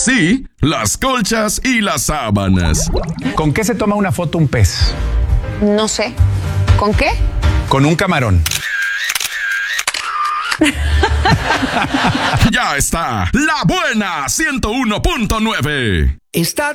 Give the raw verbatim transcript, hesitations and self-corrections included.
así las colchas y las sábanas. ¿Con qué se toma una foto un pez? No sé. ¿Con qué? Con un camarón. Ya está, La Buena ciento uno punto nueve. Está